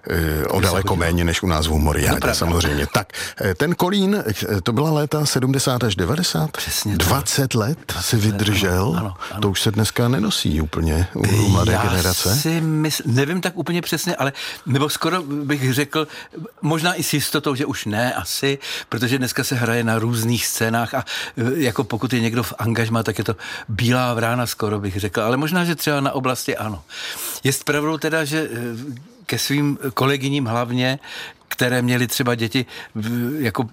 o daleko méně než u nás v Humoriádě, samozřejmě. Tak, ten Kolín, to byla léta 70 až 90? Přesně 20 let si vydržel, ano. To už se dneska nenosí úplně u mladé generace. Já si nevím tak úplně přesně, ale nebo skoro bych řekl, možná i s jistotou, že už ne asi, protože dneska se hraje na různých scénách a jako pokud je někdo v angažmá, tak je to bílá vrána skoro bych řekl, ale možná, že třeba na oblasti ano. Je pravdou teda, že ke svým kolegyním hlavně, které měly třeba děti, jako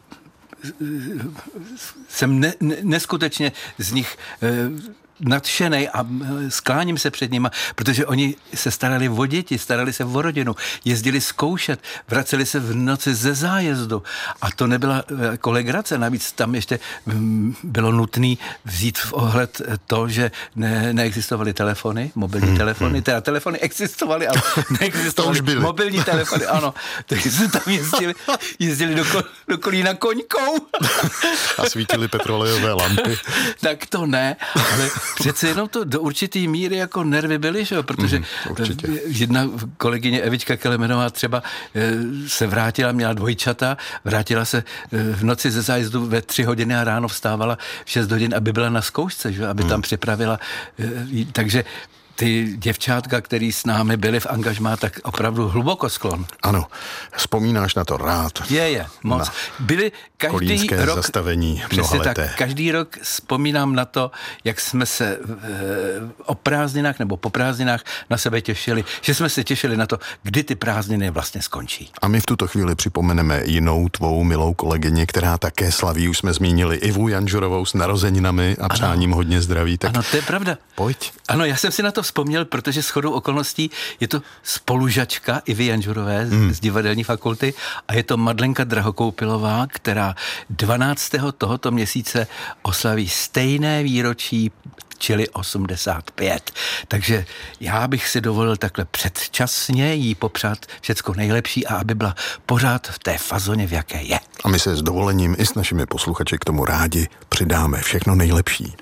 jsem neskutečně z nich nadšenej a skláním se před nima, protože oni se starali o děti, starali se o rodinu, jezdili zkoušet, vraceli se v noci ze zájezdu a to nebyla jako legrace, navíc tam ještě bylo nutné vzít v ohled to, že neexistovaly telefony, mobilní telefony, teda telefony existovaly, ale neexistovaly mobilní telefony, ano, takže se tam jezdili do Kolína koňkou. A svítily petrolejové lampy. Tak to ne, ale přece jenom to do určitý míry jako nervy byly, že jo, protože jedna kolegyně Evička Kelemenová třeba se vrátila, měla dvojčata, vrátila se v noci ze zájezdu ve 3 hodiny a ráno vstávala v 6 hodin, aby byla na zkoušce, že? Aby tam připravila, takže ty děvčátka, který s námi byli v angažmá, tak opravdu hluboko sklon. Ano, vzpomínáš na to rád. Je, moc. Byli každý rok, zastavení mnohaleté. Tak, každý rok vzpomínám na to, jak jsme se o prázdninách nebo po prázdninách na sebe těšili, že jsme se těšili na to, kdy ty prázdniny vlastně skončí. A my v tuto chvíli připomeneme jinou tvou milou kolegyni, která také slaví, už jsme zmínili Ivu Janžurovou s narozeninami a přáním hodně zdraví. Tak ano, to je pravda. Pojď. Ano, já jsem si na to vzpomněl, protože shodou okolností je to spolužačka Ivy Janžurové z divadelní fakulty a je to Madlenka Drahokoupilová, která 12. tohoto měsíce oslaví stejné výročí, čili 85. Takže já bych si dovolil takhle předčasně jí popřát všecko nejlepší a aby byla pořád v té fazoně, v jaké je. A my se s dovolením i s našimi posluchači k tomu rádi přidáme všechno nejlepší.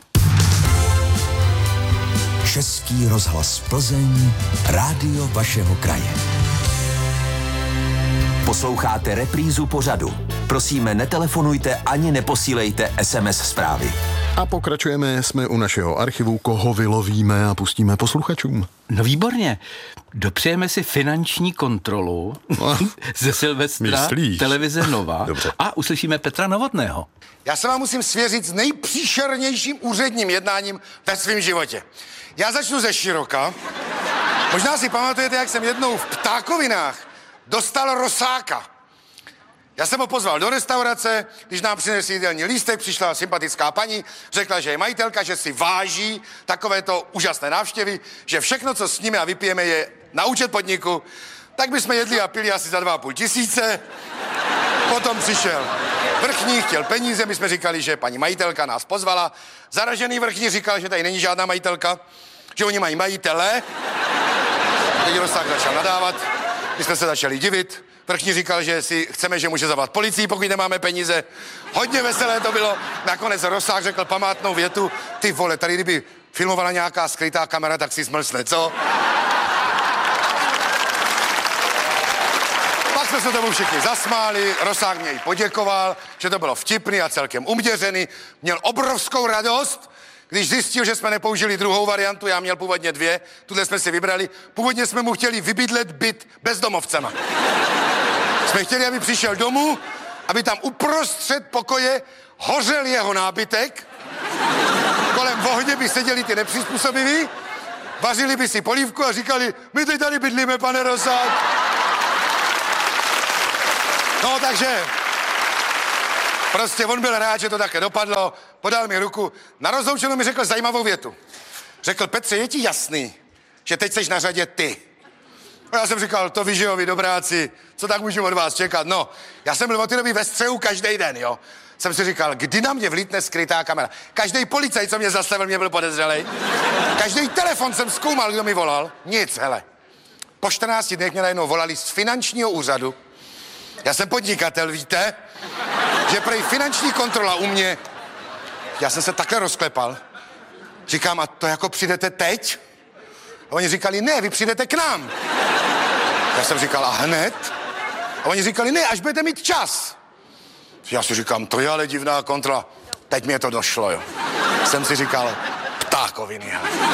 Český rozhlas Plzeň, rádio vašeho kraje. Posloucháte reprízu pořadu. Prosíme, netelefonujte ani neposílejte SMS zprávy. A pokračujeme, jsme u našeho archivu, koho vylovíme a pustíme posluchačům. No výborně. Dopřejeme si finanční kontrolu ze Silvestra, myslíš? Televize Nova. Dobře. A uslyšíme Petra Novotného. Já se vám musím svěřit s nejpříšernějším úředním jednáním ve svém životě. Já začnu ze široka. Možná si pamatujete, jak jsem jednou v Ptákovinách dostal Rosáka. Já jsem ho pozval do restaurace, když nám přinesl jídelní lístek, přišla sympatická paní, řekla, že je majitelka, že si váží takovéto úžasné návštěvy, že všechno, co s nimi a vypijeme, je na účet podniku. Tak bychom jedli a pili asi za 2,5 tisíce. Potom přišel vrchní, chtěl peníze, my jsme říkali, že paní majitelka nás pozvala. Zaražený vrchní říkal, že tady není žádná majitelka, že oni mají majitele. Teď Rosák začal nadávat, my jsme se začali divit. Vrchní říkal, že si chceme, že může zavolat policii, pokud nemáme peníze. Hodně veselé to bylo. Nakonec Rosák řekl památnou větu: ty vole, tady kdyby filmovala nějaká skrytá kamera, tak si smlsne, co? Pak jsme se tomu všichni zasmáli, Rosák mě jí poděkoval, že to bylo vtipný a celkem uměřený. Měl obrovskou radost, když zjistil, že jsme nepoužili druhou variantu, já měl původně 2, tuhle jsme si vybrali. Původně jsme mu chtěli vybydlet byt bezdomovcema. Jsme chtěli, aby přišel domů, aby tam uprostřed pokoje hořel jeho nábytek, kolem ohně by seděli ty nepřizpůsobiví, vařili by si polívku a říkali: my teď tady bydlíme, pane Rosák. No, takže prostě on byl rád, že to také dopadlo, podal mi ruku. Na rozloučenou mi řekl zajímavou větu. Řekl: Petře, je ti jasný, že teď seš na řadě ty? A já jsem říkal: to vy, že jo, vy dobráci, co tak můžu od vás čekat? No, já jsem byl od té doby ve střehu každý den, jo. Jsem si říkal, kdy na mě vlítne skrytá kamera. Každý policajt, co mě zastavil, mě byl podezřelej. Každý telefon jsem zkoumal, kdo mi volal. Nic, hele. Po 14 dnech mě najednou volali z finančního úřadu. Já jsem podnikatel, víte? Že prej finanční kontrola u mě. Já jsem se takhle rozklepal. Říkám: a to jako přijdete teď? A oni říkali: ne, vy přijdete k nám. Já jsem říkal, a hned? A oni říkali, ne, až budete mít čas. Já si říkám, to je ale divná kontrola. Teď mě to došlo, jo. Jsem si říkal, ptákoviny.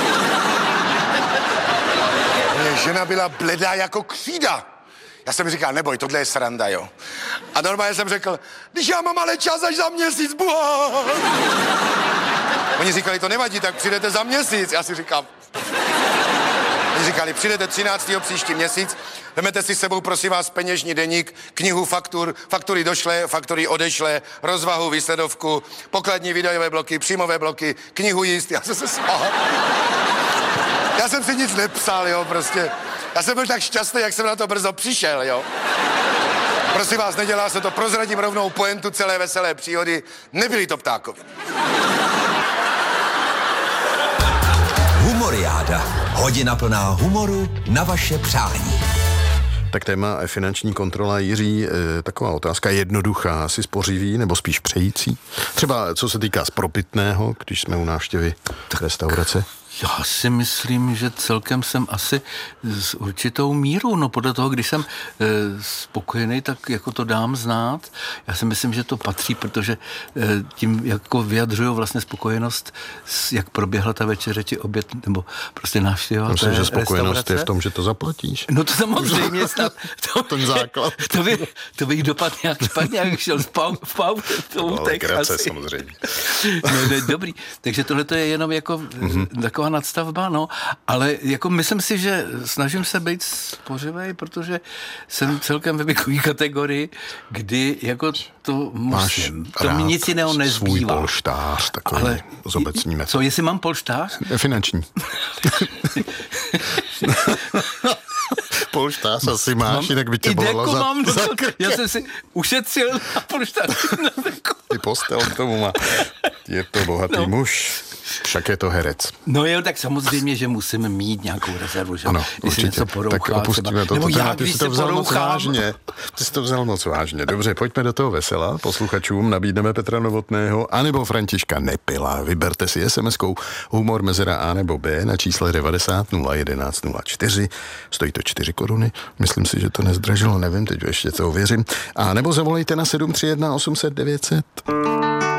Moje žena byla bledá jako křída. Já jsem říkal, neboj, tohle je sranda, jo. A normálně jsem řekl, když já mám ale čas až za měsíc, buha. Oni říkali, to nevadí, tak přijdete za měsíc. Já si říkám, oni říkali, přijdete 13. příští měsíc, vezmete si s sebou, prosím vás, peněžní deník, knihu faktur, faktury došlé, faktury odešlé, rozvahu, výsledovku, pokladní výdajové bloky, příjmové bloky, knihu jíst. Já jsem se smál. Já jsem si nic nepsal, jo, prostě. Já jsem byl tak šťastný, jak jsem na to brzo přišel, jo. Prosím vás, nedělá se to, prozradím rovnou pointu celé veselé příhody. Nebyly to ptákoviny. Humoriáda. Hodina plná humoru na vaše přání. Tak téma finanční kontrola, Jiří, taková otázka jednoduchá, asi spořivý nebo spíš přející? Třeba co se týká spropitného, když jsme u návštěvy restaurace? Já si myslím, že celkem jsem asi s určitou mírou, no podle toho, když jsem spokojený, tak jako to dám znát. Já si myslím, že to patří, protože tím jako vyjadřuju vlastně spokojenost, jak proběhla ta večeře, či oběd, nebo prostě návštěva. Myslím, že spokojenost je v tom, že to zaplatíš. No to samozřejmě snad. Ten základ. To bych dopadl nějak špatně, jak šel v pautek. Legrace samozřejmě. No, dobrý. Takže tohle to je jenom jako taková nadstavba, no, ale jako myslím si, že snažím se být spořivej, protože jsem celkem ve věkové kategorii, kdy jako to musím. To mi nic jiného nezbývá. Svůj polštář, takový ale zobecníme. Co, jestli mám polštář? Finanční. Polštář asi máš, jinak by tě bolelo za krky. Já jsem si ušetřil na polštář. Ty postel k tomu má. Je to bohatý muž. Však je to herec. No jo, tak samozřejmě, že musíme mít nějakou rezervu, že? Ano, když určitě. něco porouchá, tak opustíme to. Nebo já, ty když si se to vzal moc porouchám. vážně. Ty jsi to vzal moc vážně. Dobře, pojďme do toho vesela. Posluchačům nabídneme Petra Novotného anebo Františka Nepila. Vyberte si SMS-kou humor mezera A nebo B na čísle 90 011 04. Stojí to 4 koruny. Myslím si, že to nezdražilo, nevím, teď ještě to ověřím. A nebo zavolejte na 731 800 900.